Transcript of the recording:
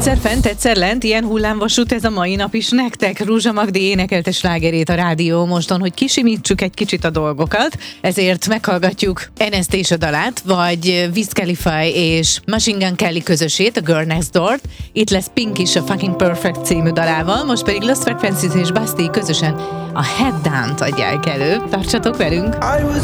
Egyszer fent, egyszer lent, ilyen hullámvasút ez a mai nap is nektek. Rúzsa Magdi énekelte slágerét a rádió moston, hogy kisimítsuk egy kicsit a dolgokat, ezért meghallgatjuk Eneszt és a dalát, vagy Wiz Khalifa és Machine Gun Kelly közösét, a Girl Next Door-t. Itt lesz Pink is a Fucking Perfect című dalával, most pedig Lost Frequencies és Basti közösen a Head Down-t adják elő. Tartsatok velünk! I was